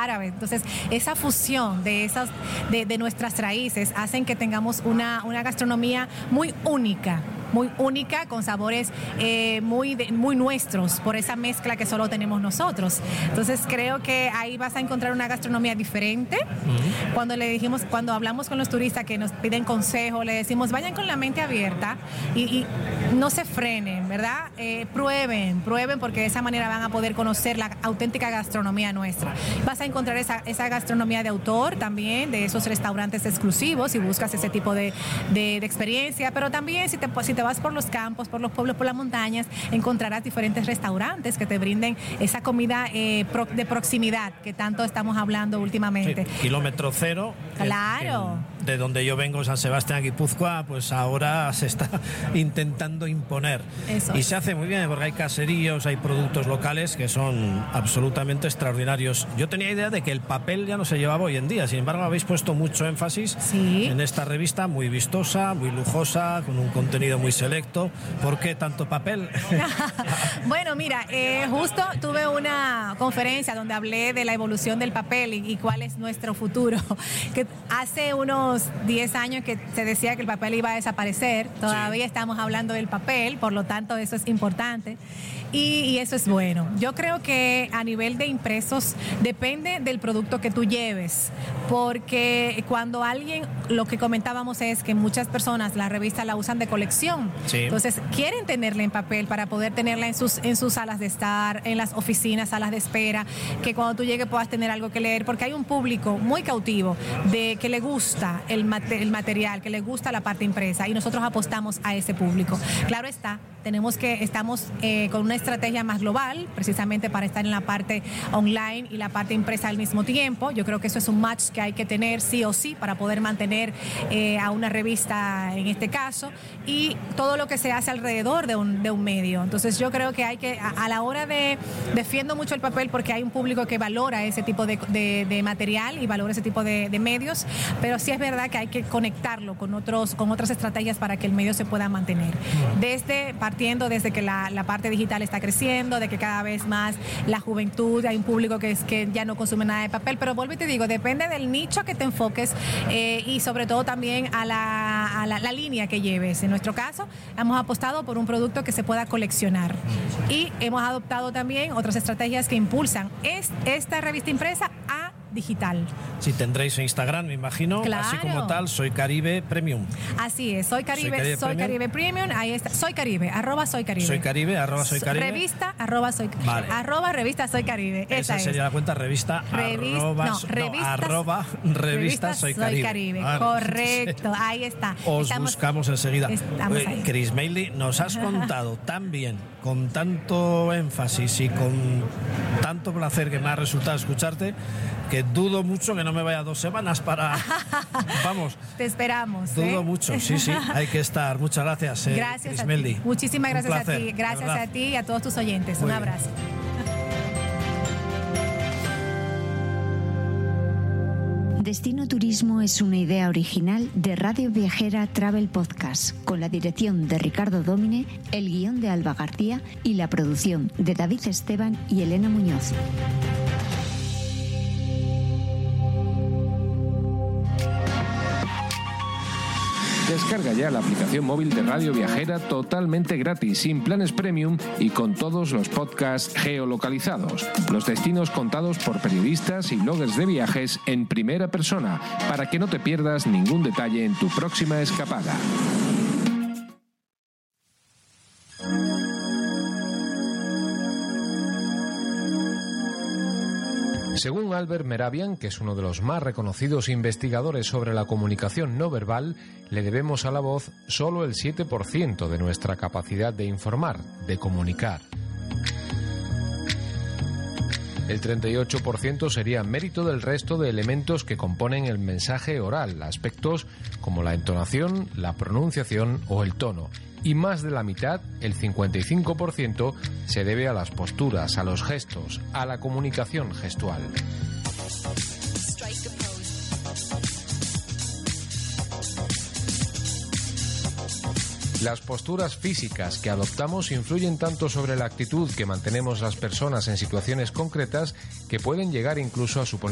árabe. Entonces, esa fusión de nuestras raíces hacen que tengamos una gastronomía muy única, con sabores muy nuestros, por esa mezcla que solo tenemos nosotros. Entonces creo que ahí vas a encontrar una gastronomía diferente. Cuando hablamos con los turistas que nos piden consejo, le decimos vayan con la mente abierta y no se frenen, ¿verdad? Prueben, porque de esa manera van a poder conocer la auténtica gastronomía nuestra. Vas a encontrar esa gastronomía de autor también, de esos restaurantes exclusivos, si buscas ese tipo de experiencia, pero también si te vas por los campos, por los pueblos, por las montañas, encontrarás diferentes restaurantes que te brinden esa comida de proximidad que tanto estamos hablando últimamente. Sí, kilómetro cero. Claro. De donde yo vengo, San Sebastián, Guipúzcoa, pues ahora se está intentando imponer. Eso. Y se hace muy bien porque hay caseríos, hay productos locales que son absolutamente extraordinarios. Yo tenía idea de que el papel ya no se llevaba hoy en día, sin embargo habéis puesto mucho énfasis en esta revista, muy vistosa, muy lujosa, con un contenido muy selecto. ¿Por qué tanto papel? Bueno, mira, justo tuve una conferencia donde hablé de la evolución del papel y cuál es nuestro futuro. Que hace unos 10 años que se decía que el papel iba a desaparecer, todavía estamos hablando del papel, por lo tanto eso es importante. Y eso es bueno. Yo creo que a nivel de impresos depende del producto que tú lleves, porque cuando lo que comentábamos es que muchas personas la revista la usan de colección, entonces quieren tenerla en papel para poder tenerla en sus salas de estar, en las oficinas, salas de espera, que cuando tú llegues puedas tener algo que leer, porque hay un público muy cautivo que le gusta el material, que le gusta la parte impresa, y nosotros apostamos a ese público. Claro está, estamos con una estrategia más global, precisamente para estar en la parte online y la parte impresa al mismo tiempo. Yo creo que eso es un match que hay que tener sí o sí para poder mantener a una revista en este caso, y todo lo que se hace alrededor de un medio. Entonces yo creo que hay que, a la hora defiendo mucho el papel porque hay un público que valora ese tipo de material y valora ese tipo de medios, pero sí es verdad que hay que conectarlo con otras estrategias para que el medio se pueda mantener. Partiendo desde que la parte digital está creciendo, de que cada vez más la juventud, hay un público que ya no consume nada de papel, pero vuelvo y te digo, depende del nicho que te enfoques y sobre todo también a la línea que lleves. En nuestro caso, hemos apostado por un producto que se pueda coleccionar y hemos adoptado también otras estrategias que impulsan esta revista impresa a digital. Si tendréis Instagram, me imagino, claro. Así como tal, Soy Caribe Premium. Así es, Soy Caribe Premium, ahí está, Soy Caribe, @Soy Caribe. Soy Caribe, @Soy Caribe. Revista, @Soy Caribe. Vale. Revista Soy Caribe. Esa sería la cuenta, revista Soy Caribe. Vale. Correcto, ahí está. Buscamos enseguida. Chris Meili, nos has contado tan bien, con tanto énfasis y con tanto placer que me ha resultado escucharte, que dudo mucho que no me vaya 2 semanas para... Vamos. Te esperamos. Dudo mucho, sí, hay que estar. Muchas gracias. Gracias a ti. Muchísimas gracias a ti. Gracias a ti y a todos tus oyentes. Un abrazo. Destino Turismo es una idea original de Radio Viajera Travel Podcast, con la dirección de Ricardo Dómine, el guión de Alba García y la producción de David Esteban y Elena Muñoz. Descarga ya la aplicación móvil de Radio Viajera totalmente gratis, sin planes premium y con todos los podcasts geolocalizados. Los destinos contados por periodistas y bloggers de viajes en primera persona, para que no te pierdas ningún detalle en tu próxima escapada. Según Albert Mehrabian, que es uno de los más reconocidos investigadores sobre la comunicación no verbal, le debemos a la voz solo el 7% de nuestra capacidad de informar, de comunicar. El 38% sería mérito del resto de elementos que componen el mensaje oral, aspectos como la entonación, la pronunciación o el tono. Y más de la mitad, el 55%, se debe a las posturas, a los gestos, a la comunicación gestual. Las posturas físicas que adoptamos influyen tanto sobre la actitud que mantenemos las personas en situaciones concretas que pueden llegar incluso a suponer